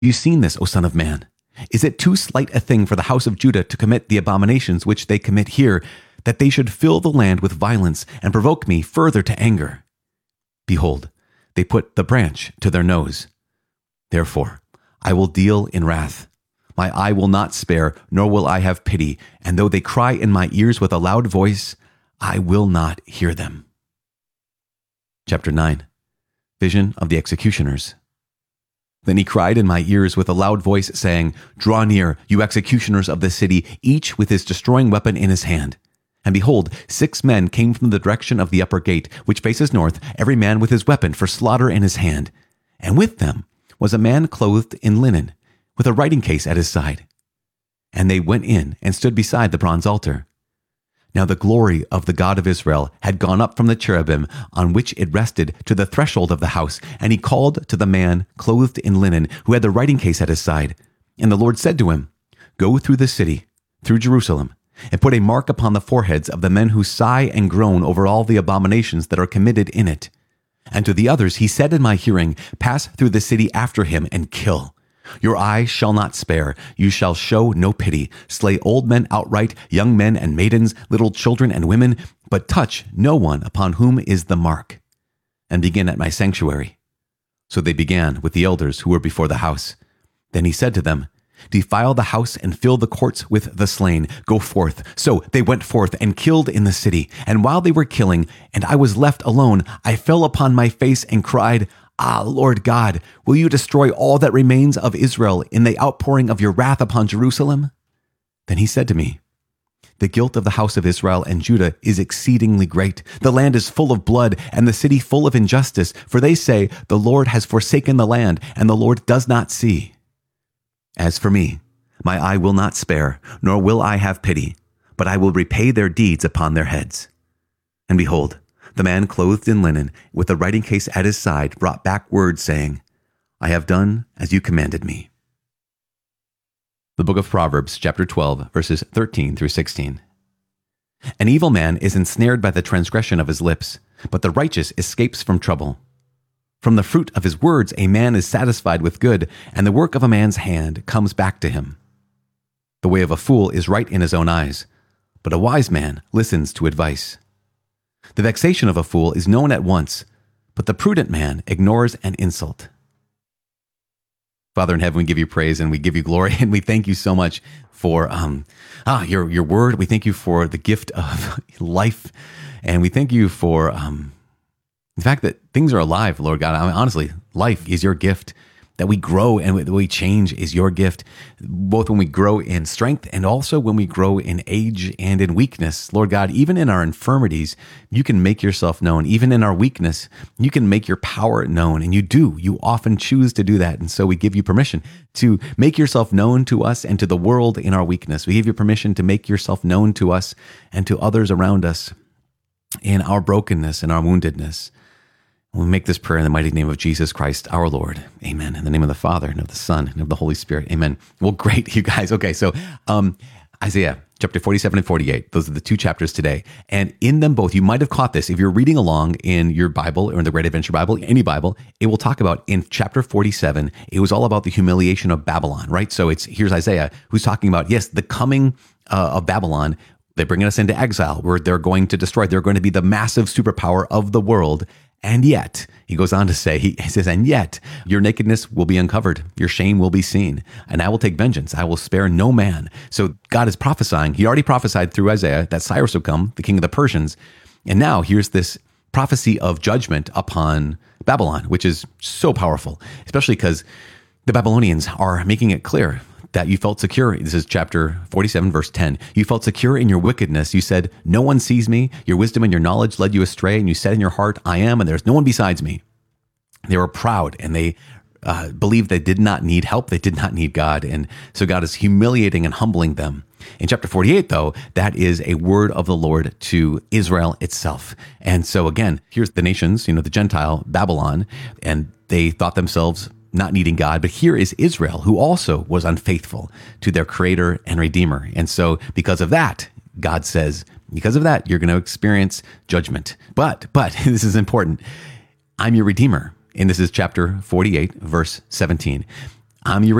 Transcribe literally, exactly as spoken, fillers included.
You seen this, O son of man? Is it too slight a thing for the house of Judah to commit the abominations which they commit here, that they should fill the land with violence and provoke me further to anger? Behold, they put the branch to their nose. Therefore, I will deal in wrath. My eye will not spare, nor will I have pity, and though they cry in my ears with a loud voice, I will not hear them. Chapter nine. Vision of the executioners. Then he cried in my ears with a loud voice, saying, Draw near, you executioners of the city, each with his destroying weapon in his hand. And behold, six men came from the direction of the upper gate, which faces north, every man with his weapon for slaughter in his hand. And with them was a man clothed in linen, with a writing case at his side. And they went in and stood beside the bronze altar. Now the glory of the God of Israel had gone up from the cherubim on which it rested to the threshold of the house, and he called to the man clothed in linen, who had the writing case at his side. And the Lord said to him, Go through the city, through Jerusalem, and put a mark upon the foreheads of the men who sigh and groan over all the abominations that are committed in it. And to the others he said in my hearing, Pass through the city after him and kill. Your eye shall not spare, you shall show no pity. Slay old men outright, young men and maidens, little children and women, but touch no one upon whom is the mark. And begin at my sanctuary. So they began with the elders who were before the house. Then he said to them, Defile the house and fill the courts with the slain. Go forth. So they went forth and killed in the city. And while they were killing, and I was left alone, I fell upon my face and cried, Ah, Lord God, will you destroy all that remains of Israel in the outpouring of your wrath upon Jerusalem? Then he said to me, The guilt of the house of Israel and Judah is exceedingly great. The land is full of blood, and the city full of injustice. For they say, The Lord has forsaken the land, and the Lord does not see. As for me, my eye will not spare, nor will I have pity, but I will repay their deeds upon their heads. And behold, the man clothed in linen, with a writing case at his side, brought back word, saying, I have done as you commanded me. The book of Proverbs, chapter twelve, verses thirteen through sixteen. An evil man is ensnared by the transgression of his lips, but the righteous escapes from trouble. From the fruit of his words a man is satisfied with good, and the work of a man's hand comes back to him. The way of a fool is right in his own eyes, but a wise man listens to advice. The vexation of a fool is known at once, but the prudent man ignores an insult. Father in heaven, we give you praise and we give you glory, and we thank you so much for um, ah, your, your word. We thank you for the gift of life, and we thank you for um, the fact that things are alive, Lord God. I mean, honestly, life is your gift. That we grow and that we change is your gift, both when we grow in strength and also when we grow in age and in weakness. Lord God, even in our infirmities, you can make yourself known. Even in our weakness, you can make your power known. And you do. You often choose to do that. And so we give you permission to make yourself known to us and to the world in our weakness. We give you permission to make yourself known to us and to others around us in our brokenness and our woundedness. We make this prayer in the mighty name of Jesus Christ, our Lord. Amen. In the name of the Father, and of the Son, and of the Holy Spirit. Amen. Well, great, you guys. Okay, so um, Isaiah chapter forty-seven and forty-eight, those are the two chapters today. And in them both, you might have caught this. If you're reading along in your Bible or in the Great Adventure Bible, any Bible, it will talk about in chapter forty-seven, it was all about the humiliation of Babylon, right? So it's here's Isaiah who's talking about, yes, the coming uh, of Babylon. They're bringing us into exile where they're going to destroy. They're going to be the massive superpower of the world. And yet, he goes on to say, he says, and yet your nakedness will be uncovered. Your shame will be seen, and I will take vengeance. I will spare no man. So God is prophesying. He already prophesied through Isaiah that Cyrus would come, the king of the Persians. And now here's this prophecy of judgment upon Babylon, which is so powerful, especially because the Babylonians are making it clear that you felt secure. This is chapter forty-seven, verse ten. You felt secure in your wickedness. You said, no one sees me. Your wisdom and your knowledge led you astray. And you said in your heart, I am, and there's no one besides me. They were proud, and they uh, believed they did not need help. They did not need God. And so God is humiliating and humbling them. In chapter forty-eight, though, that is a word of the Lord to Israel itself. And so again, here's the nations, you know, the Gentile Babylon, and they thought themselves not needing God. But here is Israel, who also was unfaithful to their creator and redeemer. And so because of that, God says, because of that, you're going to experience judgment. But, but this is important. I'm your redeemer. And this is chapter forty-eight, verse seventeen. I'm your